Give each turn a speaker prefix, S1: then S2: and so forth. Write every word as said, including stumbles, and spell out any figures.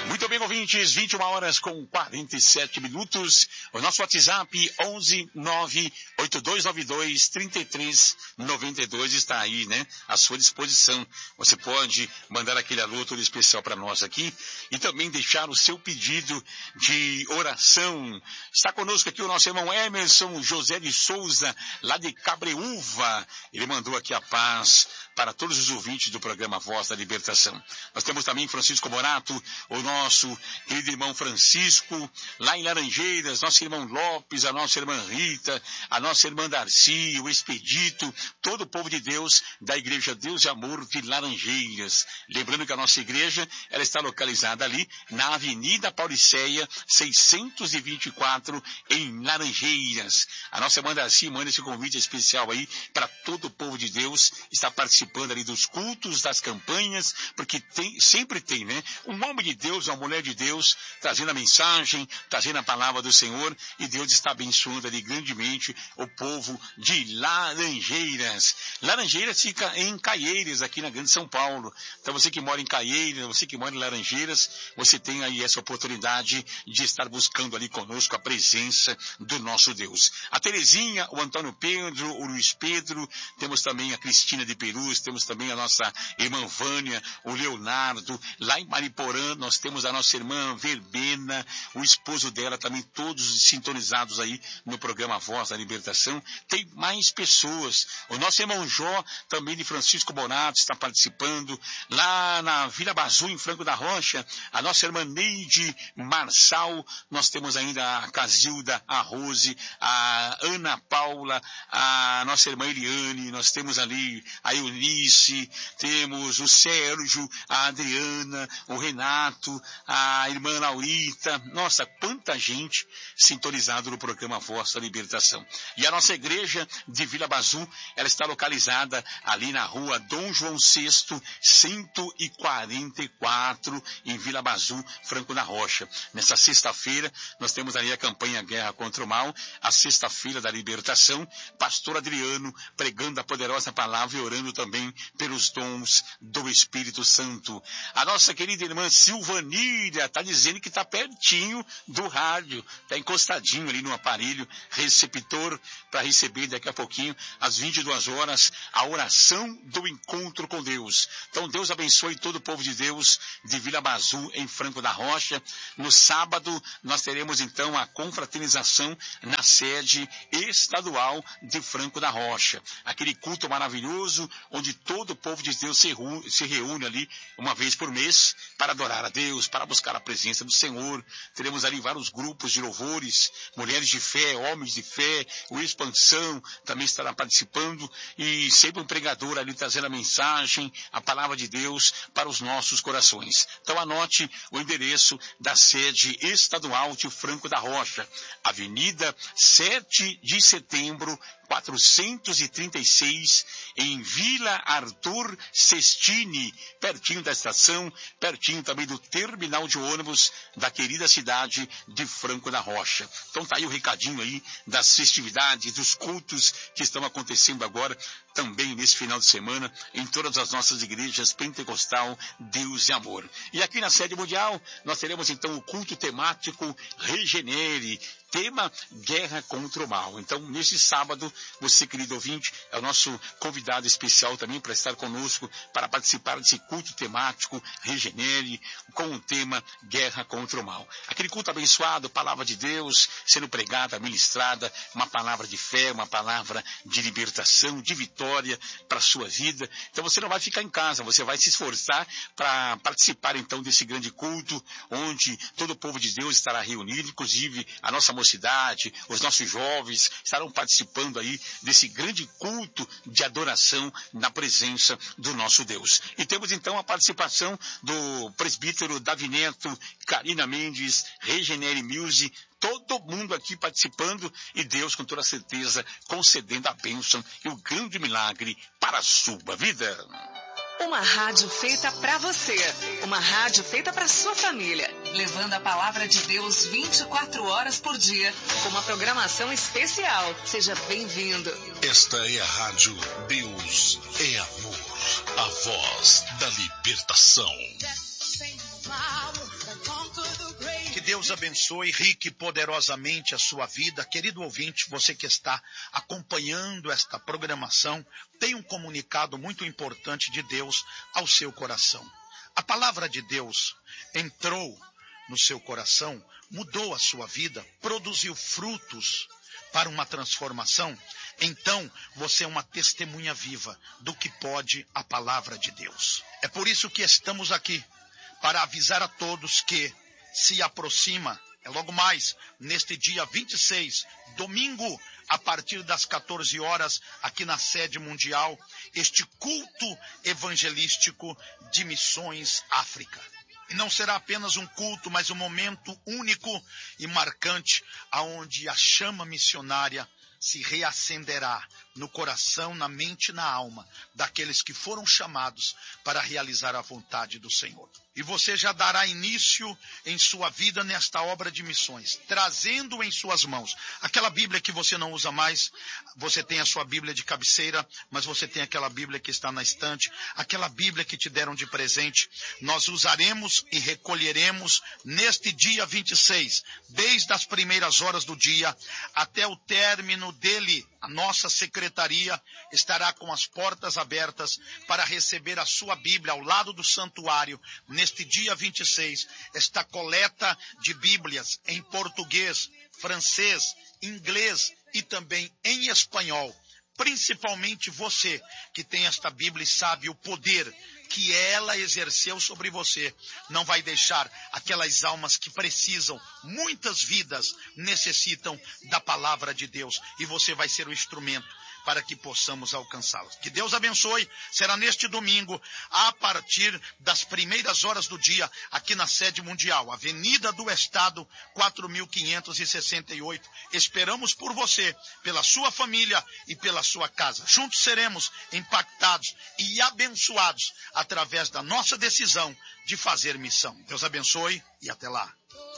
S1: Muito bem, ouvintes, vinte e uma horas com quarenta e sete minutos. O nosso WhatsApp onze nove oito dois nove dois três três nove dois está aí, né? À sua disposição. Você pode mandar aquele alô todo especial para nós aqui e também deixar o seu pedido de oração. Está conosco aqui o nosso irmão Emerson José de Souza, lá de Cabreúva. Ele mandou aqui a paz para todos os ouvintes do programa Voz da Libertação. Nós temos também Francisco Morato, o nosso querido irmão Francisco, lá em Laranjeiras, nosso irmão Lopes, a nossa irmã Rita, a nossa irmã Darcy, o Expedito, todo o povo de Deus da Igreja Deus e Amor de Laranjeiras. Lembrando que a nossa igreja, ela está localizada ali na Avenida Pauliceia, seiscentos e vinte e quatro, em Laranjeiras. A nossa irmã Darcy manda esse convite especial aí para todo o povo de Deus estar participando ali dos cultos, das campanhas, porque tem, sempre tem, né? Um homem de Deus, uma mulher de Deus, trazendo a mensagem, trazendo a palavra do Senhor, e Deus está abençoando ali grandemente o povo de Laranjeiras. Laranjeiras fica em Caieiras, aqui na Grande São Paulo. Então você que mora em Caieiras, você que mora em Laranjeiras, você tem aí essa oportunidade de estar buscando ali conosco a presença do nosso Deus. A Terezinha, o Antônio Pedro, o Luiz Pedro, temos também a Cristina de Perus, temos também a nossa irmã Vânia, o Leonardo, lá em Mariporã nós temos a nossa irmã Verbena, o esposo dela também, todos sintonizados aí no programa Voz da Libertação. Tem mais pessoas, o nosso irmão Jó, também de Francisco Bonato, está participando, lá na Vila Bazu, em Franco da Rocha, a nossa irmã Neide Marçal, nós temos ainda a Casilda, a Rose, a Ana Paula, a nossa irmã Eliane, nós temos ali a Eunice, temos o Sérgio, a Adriana, o Renato, a irmã Laurita. Nossa, quanta gente sintonizada no programa Voz da Libertação. E a nossa igreja de Vila Bazu, ela está localizada ali na rua Dom João sexto, cento e quarenta e quatro, em Vila Bazu, Franco da Rocha. Nessa sexta-feira, nós temos ali a campanha Guerra contra o Mal, a sexta-feira da libertação, pastor Adriano pregando a poderosa palavra e orando também pelos dons do Espírito Santo. A nossa querida irmã Silvanília está dizendo que está pertinho do rádio, está encostadinho ali no aparelho receptor para receber daqui a pouquinho, às vinte e duas horas, a oração do encontro com Deus. Então Deus abençoe todo o povo de Deus de Vila Bazu, em Franco da Rocha. No sábado nós teremos então a confraternização na sede estadual de Franco da Rocha. Aquele culto maravilhoso onde todo o povo de Deus se, se reúne ali uma vez por mês para adorar a Deus, para buscar a presença do Senhor. Teremos ali vários grupos de louvores, mulheres de fé, homens de fé, o Expansão também estará participando, e sempre um pregador ali trazendo a mensagem, a palavra de Deus para os nossos corações. Então anote o endereço da sede estadual de Franco da Rocha, Avenida sete de setembro, quatrocentos e trinta e seis, em Vila Arthur Sestini, pertinho da estação, pertinho também do terminal de ônibus da querida cidade de Franco da Rocha. Então tá aí o recadinho aí das festividades, dos cultos que estão acontecendo agora, também nesse final de semana, em todas as nossas igrejas pentecostal, Deus e Amor. E aqui na sede mundial, nós teremos então o culto temático Regenere, tema Guerra contra o Mal. Então, nesse sábado, você, querido ouvinte, é o nosso convidado especial também para estar conosco, para participar desse culto temático Regenere, com o tema Guerra contra o Mal. Aquele culto abençoado, palavra de Deus, sendo pregada, ministrada, uma palavra de fé, uma palavra de libertação, de vitória para a sua vida. Então, você não vai ficar em casa, você vai se esforçar para participar, então, desse grande culto, onde todo o povo de Deus estará reunido, inclusive a nossa mocidade, os nossos jovens estarão participando aí desse grande culto de adoração na presença do nosso Deus. E temos então a participação do presbítero Davi Neto, Karina Mendes, Regenere Music, todo mundo aqui participando, e Deus com toda certeza concedendo a bênção e o grande milagre para a sua vida.
S2: Uma rádio feita para você, uma rádio feita para sua família, levando a palavra de Deus vinte e quatro horas por dia, com uma programação especial. Seja bem-vindo.
S3: Esta é a rádio Deus é Amor, a voz da libertação.
S4: Deus abençoe rique e poderosamente a sua vida. Querido ouvinte, você que está acompanhando esta programação, tem um comunicado muito importante de Deus ao seu coração. A palavra de Deus entrou no seu coração, mudou a sua vida, produziu frutos para uma transformação. Então, você é uma testemunha viva do que pode a palavra de Deus. É por isso que estamos aqui, para avisar a todos que se aproxima, é logo mais, neste dia vinte e seis, domingo, a partir das quatorze horas, aqui na sede mundial, este culto evangelístico de Missões África. E não será apenas um culto, mas um momento único e marcante, aonde a chama missionária se reacenderá no coração, na mente e na alma daqueles que foram chamados para realizar a vontade do Senhor. E você já dará início em sua vida nesta obra de missões, trazendo em suas mãos aquela Bíblia que você não usa mais. Você tem a sua Bíblia de cabeceira, mas você tem aquela Bíblia que está na estante, aquela Bíblia que te deram de presente. Nós usaremos e recolheremos neste dia vinte e seis, desde as primeiras horas do dia até o término dele. A nossa secretaria estará com as portas abertas para receber a sua Bíblia ao lado do santuário. Neste dia vinte e seis, esta coleta de Bíblias em português, francês, inglês e também em espanhol. Principalmente você que tem esta Bíblia e sabe o poder que ela exerceu sobre você, não vai deixar aquelas almas que precisam, muitas vidas necessitam da palavra de Deus, e você vai ser o instrumento para que possamos alcançá-las. Que Deus abençoe. Será neste domingo, a partir das primeiras horas do dia, aqui na sede mundial, Avenida do Estado, quatro mil quinhentos e sessenta e oito. Esperamos por você, pela sua família e pela sua casa. Juntos seremos impactados e abençoados através da nossa decisão de fazer missão. Deus abençoe e até lá.